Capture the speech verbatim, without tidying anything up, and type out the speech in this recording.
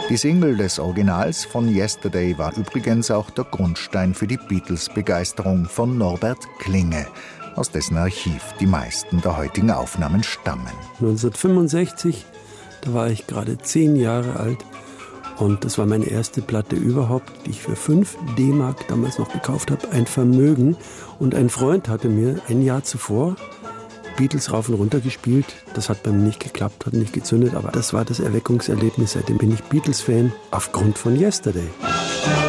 Die Single des Originals von Yesterday war übrigens auch der Grundstein für die Beatles-Begeisterung von Norbert Klinge, aus dessen Archiv die meisten der heutigen Aufnahmen stammen. neunzehnhundertfünfundsechzig, da war ich gerade zehn Jahre alt und das war meine erste Platte überhaupt, die ich für fünf D-Mark damals noch gekauft habe, ein Vermögen. Und ein Freund hatte mir ein Jahr zuvor Beatles rauf und runter gespielt. Das hat bei mir nicht geklappt, hat nicht gezündet, aber das war das Erweckungserlebnis. Seitdem bin ich Beatles-Fan aufgrund von Yesterday.